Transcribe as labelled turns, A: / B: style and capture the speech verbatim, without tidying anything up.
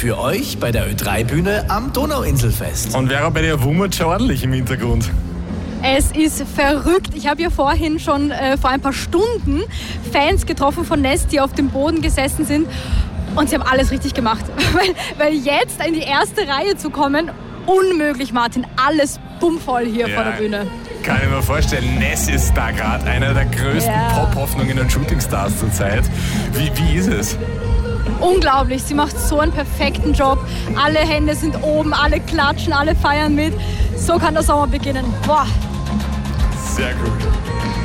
A: für euch bei der Ö drei Bühne am Donauinselfest.
B: Und Vera, bei dir wummert schon ordentlich im Hintergrund.
C: Es ist verrückt. Ich habe ja vorhin schon äh, vor ein paar Stunden Fans getroffen von Nest, die auf dem Boden gesessen sind. Und sie haben alles richtig gemacht. weil, weil jetzt in die erste Reihe zu kommen, unmöglich, Martin. Alles bummvoll hier ja, vor der Bühne.
B: Kann ich mir vorstellen, Ness ist da gerade einer der größten ja. Pop-Hoffnungen und Shootingstars zur Zeit. Wie, wie ist es?
C: Unglaublich, sie macht so einen perfekten Job. Alle Hände sind oben, alle klatschen, alle feiern mit. So kann der Sommer beginnen. Boah.
B: Sehr gut.